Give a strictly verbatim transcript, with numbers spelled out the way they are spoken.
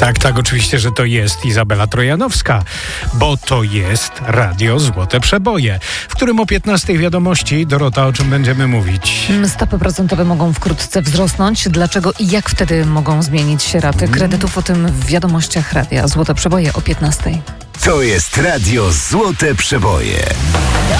Tak, tak, oczywiście, że to jest Izabela Trojanowska, bo to jest Radio Złote Przeboje, w którym o piętnastej wiadomości. Dorota, o czym będziemy mówić? Stopy procentowe mogą wkrótce wzrosnąć. Dlaczego i jak wtedy mogą zmienić się raty kredytów? O tym w wiadomościach Radia Złote Przeboje o piętnastej. To jest Radio Złote Przeboje.